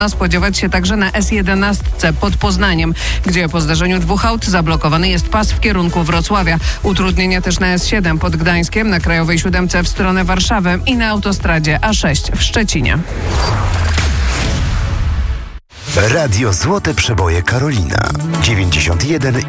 spodziewać się także na S11 pod Poznaniem, gdzie po zdarzeniu dwóch aut zablokowany jest pas w kierunku Wrocławia. Utrudnienia też na S7 pod Gdańskiem, na Krajowej 7 w stronę Warszawy i na autostradzie A6 w Szczecinie. Radio Złote Przeboje Karolina 91,5